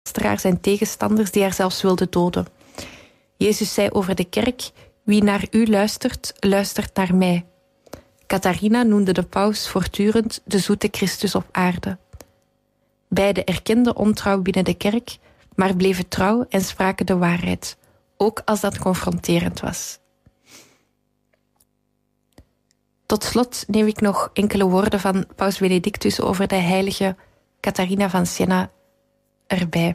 lasteraars en tegenstanders die haar zelfs wilden doden. Jezus zei over de kerk: wie naar u luistert, luistert naar mij. Catharina noemde de paus voortdurend de zoete Christus op aarde. Beiden erkenden ontrouw binnen de kerk, maar bleven trouw en spraken de waarheid, ook als dat confronterend was. Tot slot neem ik nog enkele woorden van paus Benedictus over de heilige Catharina van Siena erbij.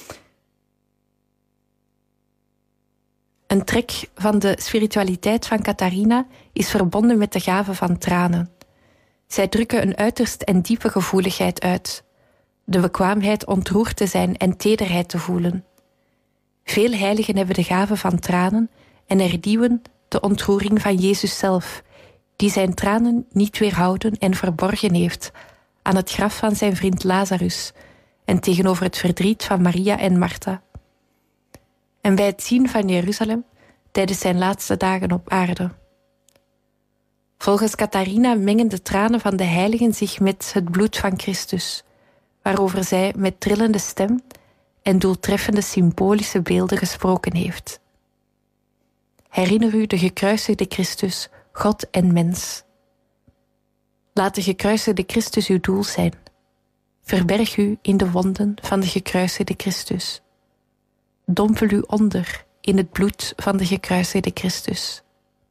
Een trek van de spiritualiteit van Catharina is verbonden met de gave van tranen. Zij drukken een uiterst en diepe gevoeligheid uit. De bekwaamheid ontroerd te zijn en tederheid te voelen. Veel heiligen hebben de gave van tranen en hernieuwen de ontroering van Jezus zelf, die zijn tranen niet weerhouden en verborgen heeft aan het graf van zijn vriend Lazarus en tegenover het verdriet van Maria en Martha. En bij het zien van Jeruzalem tijdens zijn laatste dagen op aarde. Volgens Catharina mengen de tranen van de heiligen zich met het bloed van Christus, waarover zij met trillende stem en doeltreffende symbolische beelden gesproken heeft. Herinner u de gekruisigde Christus, God en mens. Laat de gekruisigde Christus uw doel zijn. Verberg u in de wonden van de gekruisigde Christus. Dompel u onder in het bloed van de gekruisigde Christus.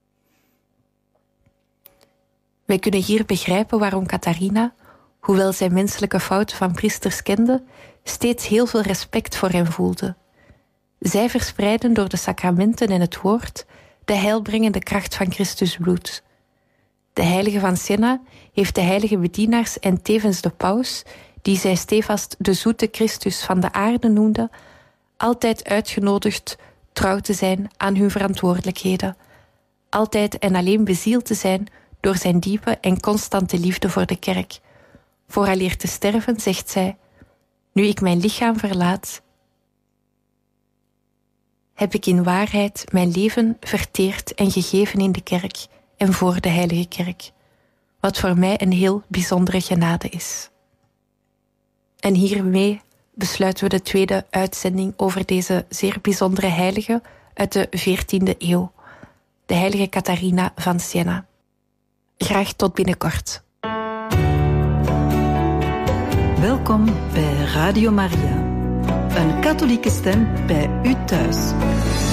Wij kunnen hier begrijpen waarom Catharina, hoewel zij menselijke fouten van priesters kende, steeds heel veel respect voor hen voelde. Zij verspreiden door de sacramenten en het woord de heilbrengende kracht van Christus bloed. De heilige van Siena heeft de heilige bedienaars en tevens de paus, die zij stevast de zoete Christus van de aarde noemde, altijd uitgenodigd trouw te zijn aan hun verantwoordelijkheden, altijd en alleen bezield te zijn door zijn diepe en constante liefde voor de kerk. Vooraleer te sterven, zegt zij: nu ik mijn lichaam verlaat, heb ik in waarheid mijn leven verteerd en gegeven in de kerk en voor de heilige kerk, wat voor mij een heel bijzondere genade is. En hiermee besluiten we de tweede uitzending over deze zeer bijzondere heilige uit de 14e eeuw, de heilige Catharina van Siena. Graag tot binnenkort. Welkom bij Radio Maria, een katholieke stem bij u thuis.